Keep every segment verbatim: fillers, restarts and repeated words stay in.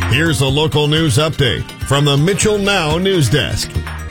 Here's a local news update from the Mitchell Now News Desk.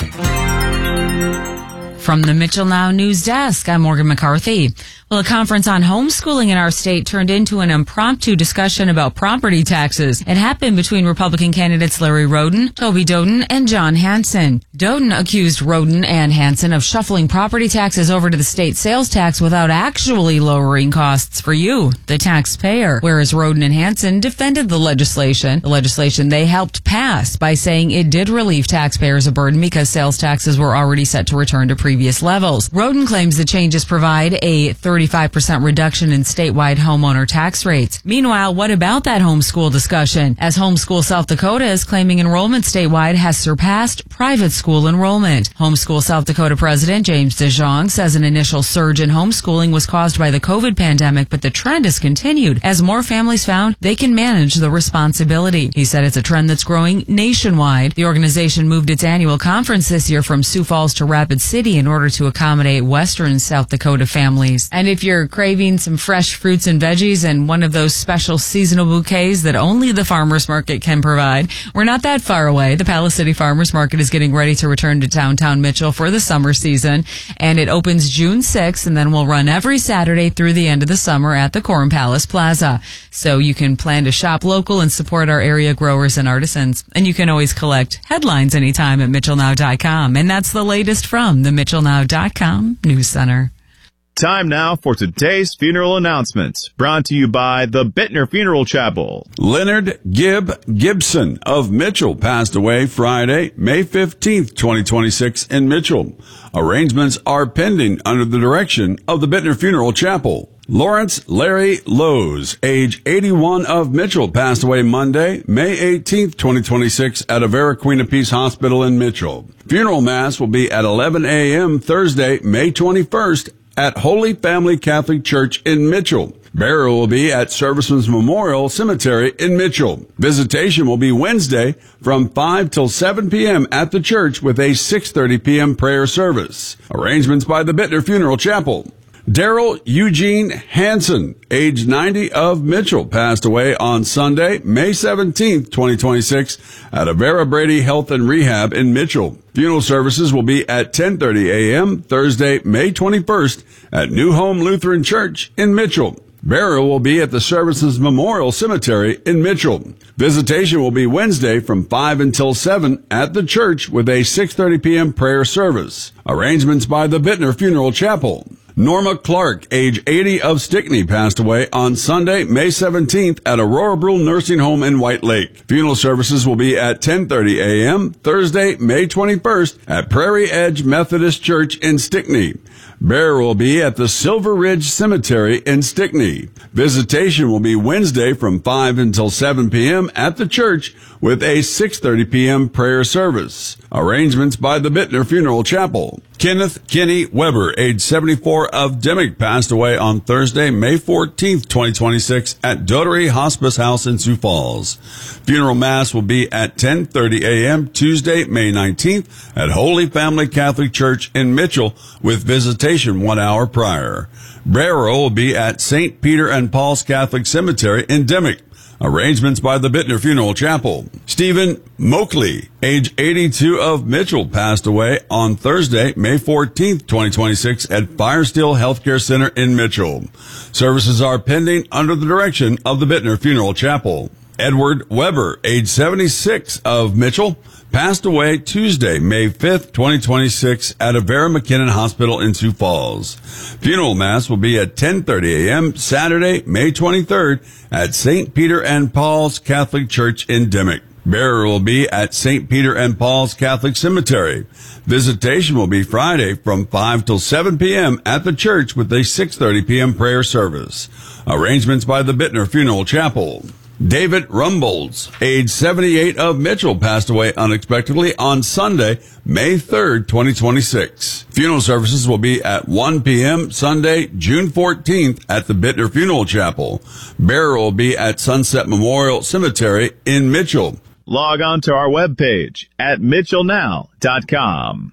From the Mitchell Now News Desk, I'm Morgan McCarthy. Well, a conference on homeschooling in our state turned into an impromptu discussion about property taxes. It happened between Republican candidates Larry Roden, Toby Doden, and John Hanson. Doden accused Roden and Hanson of shuffling property taxes over to the state sales tax without actually lowering costs for you, the taxpayer, whereas Roden and Hanson defended the legislation, the legislation they helped pass, by saying it did relieve taxpayers a burden because sales taxes were already set to return to previous levels. Roden claims the changes provide a thirty-five percent reduction in statewide homeowner tax rates. Meanwhile, what about that homeschool discussion? As Homeschool South Dakota is claiming enrollment statewide has surpassed private school enrollment. Homeschool South Dakota President James DeJong says an initial surge in homeschooling was caused by the COVID pandemic, but the trend has continued as more families found they can manage the responsibility. He said it's a trend that's growing nationwide. The organization moved its annual conference this year from Sioux Falls to Rapid City in order to accommodate Western South Dakota families. And if you're craving some fresh fruits and veggies and one of those special seasonal bouquets that only the farmers market can provide, we're not that far away. The Palace City Farmers Market is getting ready to return to downtown Mitchell for the summer season, and it opens June sixth and then will run every Saturday through the end of the summer at the Coram Palace Plaza. So you can plan to shop local and support our area growers and artisans. And you can always collect headlines anytime at mitchell now dot com. And that's the latest from the mitchell now dot com News Center. Time now for today's funeral announcements, brought to you by the Bittner Funeral Chapel. Leonard Gibb Gibson of Mitchell passed away Friday, May fifteenth, twenty twenty-six in Mitchell. Arrangements are pending under the direction of the Bittner Funeral Chapel. Lawrence Larry Lowe's, age eighty-one of Mitchell, passed away Monday, May eighteenth, twenty twenty-six at Avera Queen of Peace Hospital in Mitchell. Funeral Mass will be at eleven a.m. Thursday, May twenty-first at Holy Family Catholic Church in Mitchell. Burial will be at Servicemen's Memorial Cemetery in Mitchell. Visitation will be Wednesday from five till seven p.m. at the church with a six thirty p.m. prayer service. Arrangements by the Bittner Funeral Chapel. Daryl Eugene Hanson, age ninety of Mitchell, passed away on Sunday, May seventeenth, twenty twenty-six at Avera Brady Health and Rehab in Mitchell. Funeral services will be at ten thirty a.m. Thursday, May twenty-first at New Home Lutheran Church in Mitchell. Burial will be at the Services Memorial Cemetery in Mitchell. Visitation will be Wednesday from five until seven at the church with a six thirty p.m. prayer service. Arrangements by the Bittner Funeral Chapel. Norma Clark, age eighty of Stickney, passed away on Sunday, May seventeenth at Aurora Brule Nursing Home in White Lake. Funeral services will be at ten thirty a.m. Thursday, May twenty-first at Prairie Edge Methodist Church in Stickney. Burial will be at the Silver Ridge Cemetery in Stickney. Visitation will be Wednesday from five until seven p.m. at the church with a six thirty p.m. prayer service. Arrangements by the Bittner Funeral Chapel. Kenneth Kenny Weber, age seventy-four of Dimmick, passed away on Thursday, May fourteenth, twenty twenty-six at Dotery Hospice House in Sioux Falls. Funeral Mass will be at ten thirty a.m. Tuesday, May nineteenth at Holy Family Catholic Church in Mitchell with visitation one hour prior. Burial will be at Saint Peter and Paul's Catholic Cemetery in Dimmick. Arrangements by the Bittner Funeral Chapel. Stephen Moakley, age eighty-two of Mitchell, passed away on Thursday, May fourteenth, twenty twenty-six at Firesteel Healthcare Center in Mitchell. Services are pending under the direction of the Bittner Funeral Chapel. Edward Weber, age seventy-six of Mitchell, passed away Tuesday, May fifth, twenty twenty-six at Avera McKinnon Hospital in Sioux Falls. Funeral Mass will be at ten thirty a.m. Saturday, May twenty-third at Saint Peter and Paul's Catholic Church in Dimmick. Burial will be at Saint Peter and Paul's Catholic Cemetery. Visitation will be Friday from five till seven p.m. at the church with a six thirty p.m. prayer service. Arrangements by the Bittner Funeral Chapel. David Rumbolds, age seventy-eight of Mitchell, passed away unexpectedly on Sunday, May third, twenty twenty-six. Funeral services will be at one p.m. Sunday, June fourteenth at the Bittner Funeral Chapel. Burial will be at Sunset Memorial Cemetery in Mitchell. Log on to our webpage at mitchell now dot com.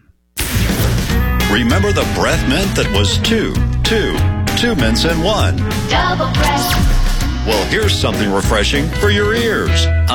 Remember the breath mint that was two, two, two mints in one? Double breath. Well, here's something refreshing for your ears.